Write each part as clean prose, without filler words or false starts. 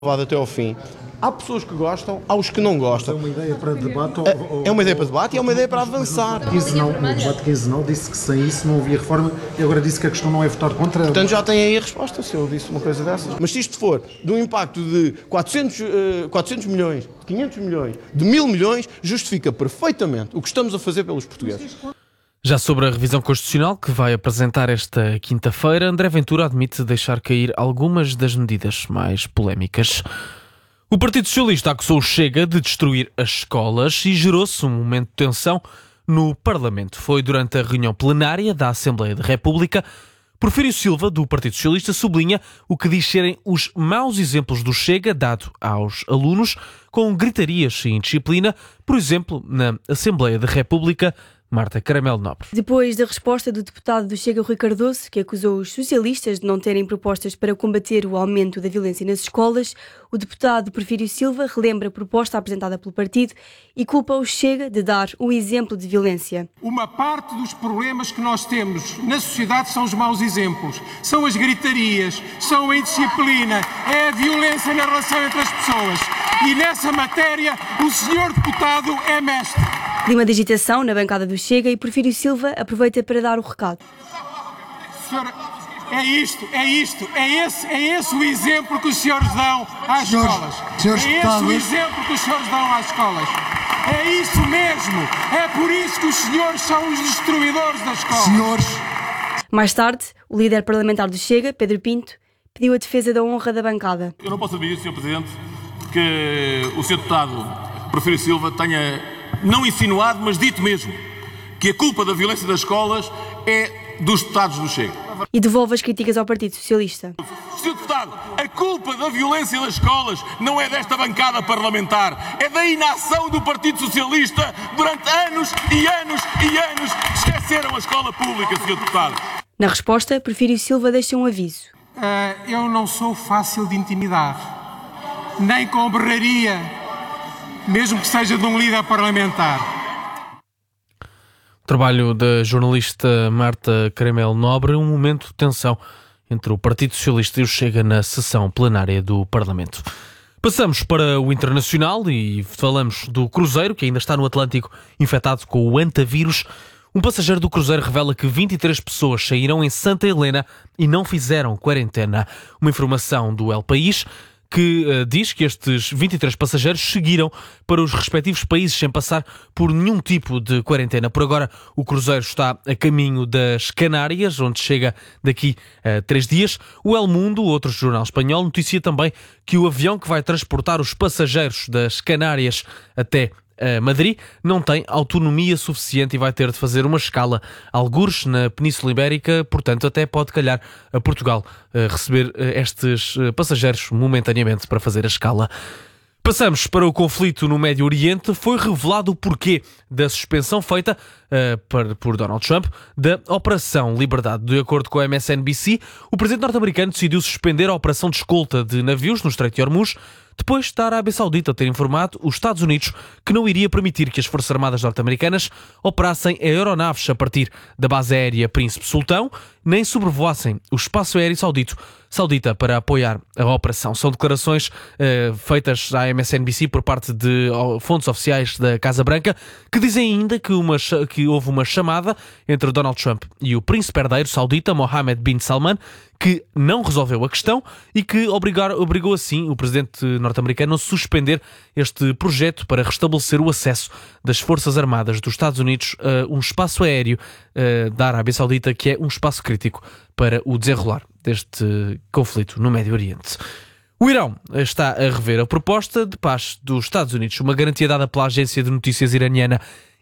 até ao fim. Há pessoas que gostam, há os que não gostam. É uma ideia para debate? É uma ideia para debate e é uma ideia para avançar. O debate quinzenal disse que sem isso não havia reforma e agora disse que a questão não é votar contra. Portanto, já tem aí a resposta, se eu disse uma coisa dessas. Mas se isto for de um impacto de 400 milhões, de 500 milhões, de 1.000 milhões, justifica perfeitamente o que estamos a fazer pelos portugueses. Já sobre a revisão constitucional que vai apresentar esta quinta-feira, André Ventura admite deixar cair algumas das medidas mais polémicas. O Partido Socialista acusou o Chega de destruir as escolas e gerou-se um momento de tensão no Parlamento. Foi durante a reunião plenária da Assembleia da República. Porfírio Silva, do Partido Socialista, sublinha o que diz serem os maus exemplos do Chega dado aos alunos com gritarias e indisciplina, por exemplo, na Assembleia da República. Marta Caramelo Nobre. Depois da resposta do deputado do Chega, Rui Cardoso, que acusou os socialistas de não terem propostas para combater o aumento da violência nas escolas, o deputado Porfírio Silva relembra a proposta apresentada pelo partido e culpa o Chega de dar um exemplo de violência. Uma parte dos problemas que nós temos na sociedade são os maus exemplos, são as gritarias, são a indisciplina, é a violência na relação entre as pessoas. E nessa matéria o senhor deputado é mestre. Clima de agitação na bancada do Chega e Porfírio Silva aproveita para dar o recado. Senhora, é esse o exemplo que os senhores dão às escolas. É esse o exemplo que os senhores dão às escolas. É isso mesmo. É por isso que os senhores são os destruidores das escolas. Mais tarde, o líder parlamentar do Chega, Pedro Pinto, pediu a defesa da honra da bancada. Eu não posso admitir, Sr. Presidente, que o Sr. Deputado Porfírio Silva tenha não insinuado, mas dito mesmo, que a culpa da violência das escolas é dos deputados do Chega. E devolve as críticas ao Partido Socialista. Sr. Deputado, a culpa da violência das escolas não é desta bancada parlamentar, é da inação do Partido Socialista durante anos e anos e anos. Esqueceram a escola pública, Sr. Deputado. Na resposta, Porfírio Silva deixa um aviso. Eu não sou fácil de intimidar, nem com berraria, mesmo que seja de um líder parlamentar. Trabalho da jornalista Marta Caramelo Nobre, um momento de tensão entre o Partido Socialista e o Chega na sessão plenária do Parlamento. Passamos para o internacional e falamos do cruzeiro, que ainda está no Atlântico infectado com o antavírus. Um passageiro do cruzeiro revela que 23 pessoas saíram em Santa Helena e não fizeram quarentena. Uma informação do El País que diz que estes 23 passageiros seguiram para os respectivos países sem passar por nenhum tipo de quarentena. Por agora, o cruzeiro está a caminho das Canárias, onde chega daqui a 3 dias. O El Mundo, outro jornal espanhol, noticia também que o avião que vai transportar os passageiros das Canárias até Madrid não tem autonomia suficiente e vai ter de fazer uma escala algures na Península Ibérica, portanto até pode calhar a Portugal receber estes passageiros momentaneamente para fazer a escala. Passamos para o conflito no Médio Oriente. Foi revelado o porquê da suspensão feita por Donald Trump da Operação Liberdade. De acordo com a MSNBC, o presidente norte-americano decidiu suspender a operação de escolta de navios no Estreito de Hormuz, depois da Arábia Saudita ter informado os Estados Unidos que não iria permitir que as Forças Armadas norte-americanas operassem aeronaves a partir da base aérea Príncipe Sultão, nem sobrevoassem o espaço aéreo saudita para apoiar a operação. São declarações feitas à MSNBC por parte de fontes oficiais da Casa Branca, que dizem ainda que houve uma chamada entre Donald Trump e o príncipe herdeiro saudita Mohammed bin Salman, que não resolveu a questão e que obrigou assim o presidente norte-americano a suspender este projeto para restabelecer o acesso das Forças Armadas dos Estados Unidos a um espaço aéreo da Arábia Saudita, que é um espaço crítico para o desenrolar deste conflito no Médio Oriente. O Irão está a rever a proposta de paz dos Estados Unidos, uma garantia dada pela agência de notícias iraniana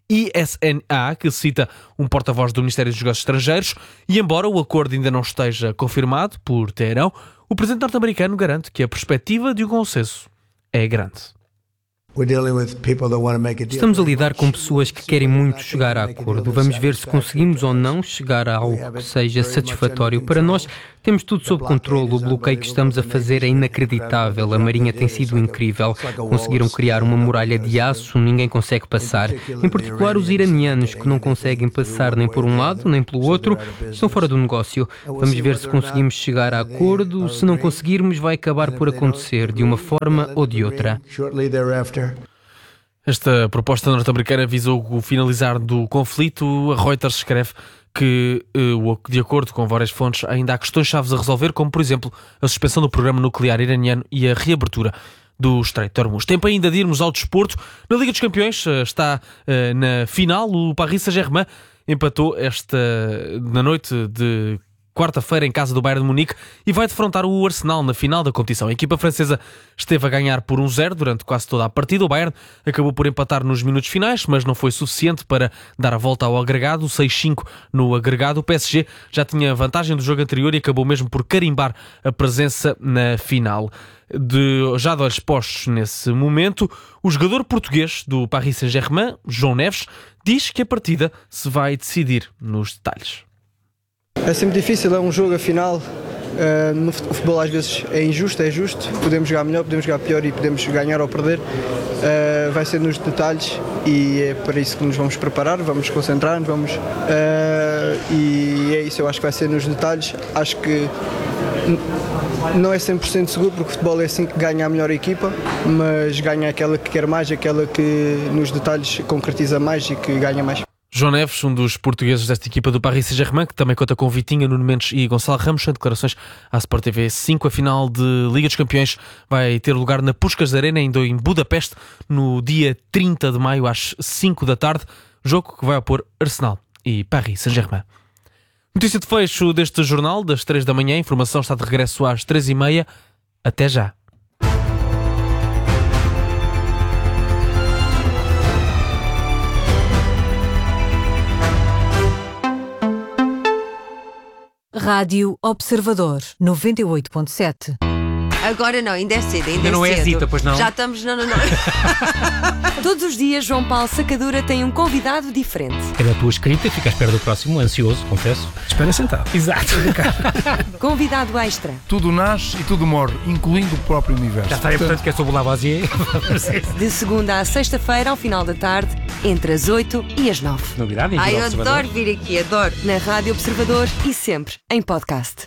ISNA, que cita um porta-voz do Ministério dos Negócios Estrangeiros, e embora o acordo ainda não esteja confirmado por Teherão, o presidente norte-americano garante que a perspectiva de um consenso é grande. Estamos a lidar com pessoas que querem muito chegar a acordo. Vamos ver se conseguimos ou não chegar a algo que seja satisfatório. Para nós, Temos tudo sob controle, o bloqueio que estamos a fazer é inacreditável, a Marinha tem sido incrível. Conseguiram criar uma muralha de aço, ninguém consegue passar. Em particular os iranianos, que não conseguem passar nem por um lado, nem pelo outro, estão fora do negócio. Vamos ver se conseguimos chegar a acordo, se não conseguirmos vai acabar por acontecer, de uma forma ou de outra. Esta proposta norte-americana visou o finalizar do conflito. A Reuters escreve que, de acordo com várias fontes, ainda há questões chaves a resolver, como, por exemplo, a suspensão do programa nuclear iraniano e a reabertura do Estreito de Hormuz. Tempo ainda de irmos ao desporto. Na Liga dos Campeões está na final. O Paris Saint-Germain empatou na noite de quarta-feira em casa do Bayern de Munique e vai defrontar o Arsenal na final da competição. A equipa francesa esteve a ganhar por 1-0 durante quase toda a partida. O Bayern acabou por empatar nos minutos finais, mas não foi suficiente para dar a volta ao agregado. 6-5 no agregado. O PSG já tinha vantagem do jogo anterior e acabou mesmo por carimbar a presença na final. Já de olhos postos nesse momento, o jogador português do Paris Saint-Germain, João Neves, diz que a partida se vai decidir nos detalhes. É sempre difícil, é um jogo, afinal, no futebol às vezes é injusto, é justo, podemos jogar melhor, podemos jogar pior e podemos ganhar ou perder, vai ser nos detalhes e é para isso que nos vamos preparar, vamos concentrar-nos, e é isso, eu acho que vai ser nos detalhes. Acho que não é 100% seguro, porque o futebol é assim que ganha a melhor equipa, mas ganha aquela que quer mais, aquela que nos detalhes concretiza mais e que ganha mais. João Neves, um dos portugueses desta equipa do Paris Saint-Germain, que também conta com Vitinha, Nuno Mendes e Gonçalo Ramos, em declarações à Sport TV 5. A final de Liga dos Campeões vai ter lugar na Puskás Arena, em Budapeste, no dia 30 de maio, às 5 da tarde. Jogo que vai opor Arsenal e Paris Saint-Germain. Notícia de fecho deste jornal, das 3 da manhã. A informação está de regresso às 3h30. Até já. Rádio Observador 98.7. Agora não, ainda é cedo, Ainda não é Zita, pois não? Já estamos, não. Todos os dias, João Paulo Sacadura tem um convidado diferente. É da tua escrita e fica à espera do próximo, ansioso, confesso. Espera sentado. Exato. Convidado extra. Tudo nasce e tudo morre, incluindo o próprio universo. Já está, portanto, que é sobre o Lavoisier. De segunda à sexta-feira, ao final da tarde, entre as 8 e as 9. Novidade, Ai, eu adoro vir aqui, adoro. Na Rádio Observador e sempre em podcast.